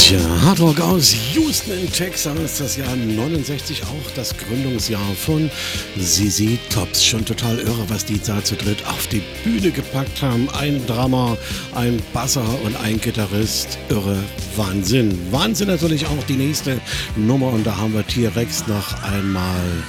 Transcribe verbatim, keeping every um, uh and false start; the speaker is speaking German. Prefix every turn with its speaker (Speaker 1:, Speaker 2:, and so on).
Speaker 1: Tja, Hard Rock aus Houston in Texas, das Jahr neunundsechzig, auch das Gründungsjahr von Z Z Tops. Schon total irre, was die da zu dritt auf die Bühne gepackt haben. Ein Drummer, ein Basser und ein Gitarrist. Irre, Wahnsinn. Wahnsinn natürlich auch die nächste Nummer und da haben wir T-Rex noch einmal